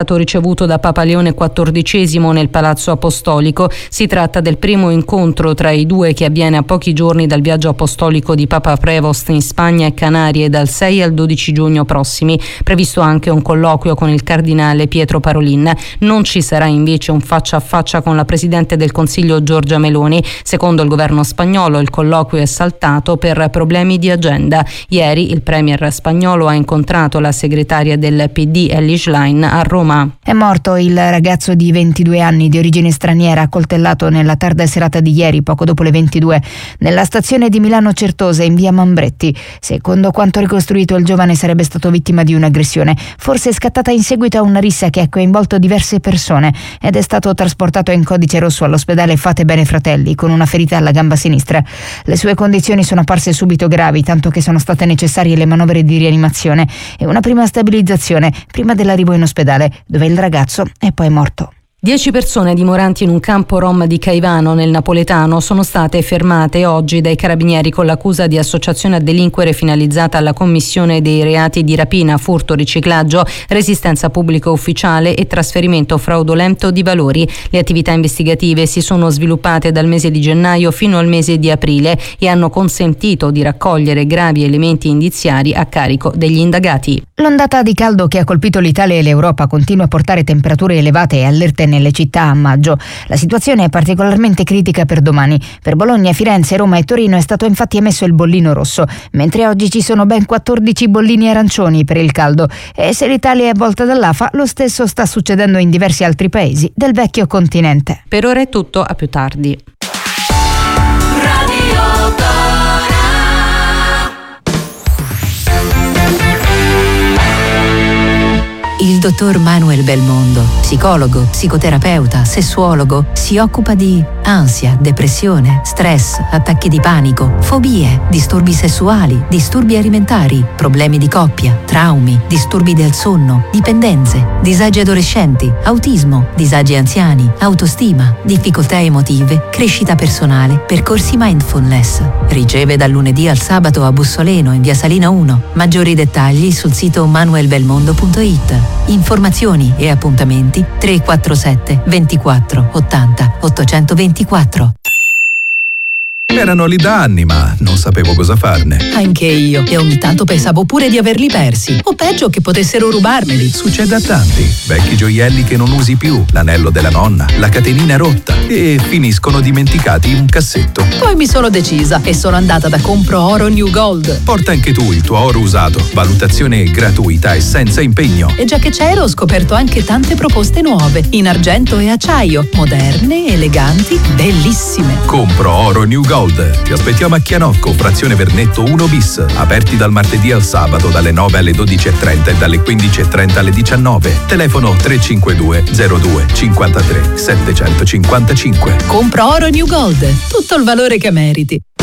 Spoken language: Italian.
stato ricevuto da Papa Leone XIV nel Palazzo Apostolico. Si tratta del primo incontro tra i due che avviene a pochi giorni dal viaggio apostolico di Papa Prevost in Spagna e Canarie dal 6 al 12 giugno prossimi. Previsto anche un colloquio con il cardinale Pietro Parolin. Non ci sarà invece un faccia a faccia con la Presidente del Consiglio Giorgia Meloni. Secondo il governo spagnolo il colloquio è saltato per problemi di agenda. Ieri il premier spagnolo ha incontrato la segretaria del PD Elly Schlein a Roma. È morto il ragazzo di 22 anni di origine straniera accoltellato nella tarda serata di ieri, poco dopo le 22, nella stazione di Milano Certosa in via Mambretti. Secondo quanto ricostruito, il giovane sarebbe stato vittima di un'aggressione, forse scattata in seguito a una rissa che ha coinvolto diverse persone, ed è stato trasportato in codice rosso all'ospedale Fate Bene Fratelli con una ferita alla gamba sinistra. Le sue condizioni sono apparse subito gravi, tanto che sono state necessarie le manovre di rianimazione e una prima stabilizzazione prima dell'arrivo in ospedale, dove il ragazzo è poi morto. 10 persone dimoranti in un campo rom di Caivano nel napoletano sono state fermate oggi dai carabinieri con l'accusa di associazione a delinquere finalizzata alla commissione dei reati di rapina, furto, riciclaggio, resistenza pubblica ufficiale e trasferimento fraudolento di valori. Le attività investigative si sono sviluppate dal mese di gennaio fino al mese di aprile e hanno consentito di raccogliere gravi elementi indiziari a carico degli indagati. L'ondata di caldo che ha colpito l'Italia e l'Europa continua a portare temperature elevate e allerte nelle città a maggio. La situazione è particolarmente critica per domani. Per Bologna, Firenze, Roma e Torino è stato infatti emesso il bollino rosso, mentre oggi ci sono ben 14 bollini arancioni per il caldo. E se l'Italia è avvolta dall'afa, lo stesso sta succedendo in diversi altri paesi del vecchio continente. Per ora è tutto, a più tardi. Il dottor Manuel Belmondo, psicologo, psicoterapeuta, sessuologo, si occupa di ansia, depressione, stress, attacchi di panico, fobie, disturbi sessuali, disturbi alimentari, problemi di coppia, traumi, disturbi del sonno, dipendenze, disagi adolescenti, autismo, disagi anziani, autostima, difficoltà emotive, crescita personale, percorsi mindfulness. Riceve dal lunedì al sabato a Bussoleno in via Salina 1. Maggiori dettagli sul sito manuelbelmondo.it. Informazioni e appuntamenti 347 24 80 824. Erano lì da anni, ma non sapevo cosa farne. Anche io. E ogni tanto pensavo pure di averli persi. O peggio, che potessero rubarmeli. Succede a tanti. Vecchi gioielli che non usi più, l'anello della nonna, la catenina rotta e finiscono dimenticati in un cassetto. Poi mi sono decisa e sono andata da Compro Oro New Gold. Porta anche tu il tuo oro usato. Valutazione gratuita e senza impegno. E già che c'ero, ho scoperto anche tante proposte nuove. In argento e acciaio. Moderne, eleganti, bellissime. Compro Oro New Gold. Ti aspettiamo a Chianocco, frazione Vernetto 1 bis. Aperti dal martedì al sabato dalle 9 alle 12.30 e dalle 15.30 alle 19. Telefono 352 02 53 755. Compro Oro New Gold. Tutto il valore che meriti.